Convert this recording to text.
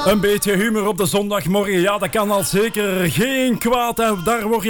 Een beetje humor op de zondagmorgen, ja, dat kan al zeker geen kwaad. Daar word je